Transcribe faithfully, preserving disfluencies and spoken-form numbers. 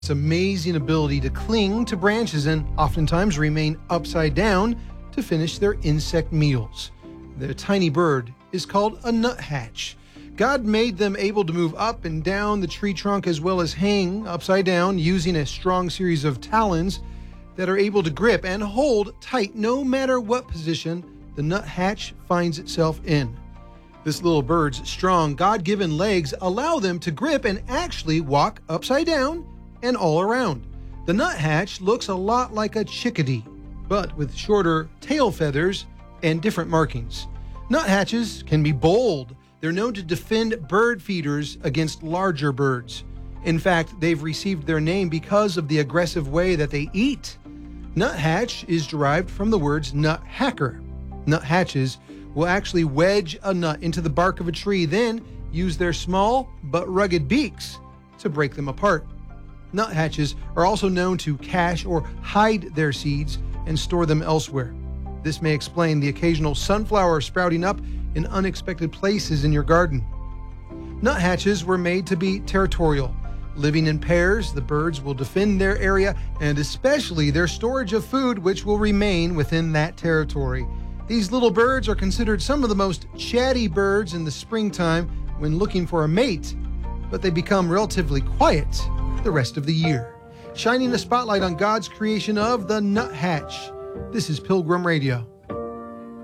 Its amazing ability to cling to branches and oftentimes remain upside down to finish their insect meals. The tiny bird is called a nuthatch. God made them able to move up and down the tree trunk as well as hang upside down using a strong series of talons that are able to grip and hold tight no matter what position the nuthatch finds itself in. This little bird's strong God-given legs allow them to grip and actually walk upside down and all around. The nuthatch looks a lot like a chickadee, but with shorter tail feathers and different markings. Nuthatches can be bold. They're known to defend bird feeders against larger birds. In fact, they've received their name because of the aggressive way that they eat. Nuthatch is derived from the words nuthacker. Nuthatches will actually wedge a nut into the bark of a tree, then use their small but rugged beaks to break them apart. Nuthatches are also known to cache or hide their seeds and store them elsewhere. This may explain the occasional sunflower sprouting up in unexpected places in your garden. Nuthatches were made to be territorial. Living in pairs, the birds will defend their area and especially their storage of food, which will remain within that territory. These little birds are considered some of the most chatty birds in the springtime when looking for a mate, but they become relatively quiet the rest of the year. Shining a spotlight on God's creation of the nuthatch. This is Pilgrim Radio.